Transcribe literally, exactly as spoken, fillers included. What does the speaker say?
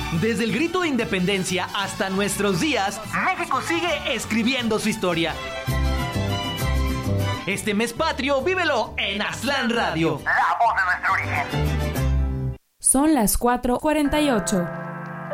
Desde el grito de independencia hasta nuestros días, México sigue escribiendo su historia. Este mes patrio, vívelo en Aztlán Radio. La voz de nuestro origen. Son las cuatro cuarenta y ocho.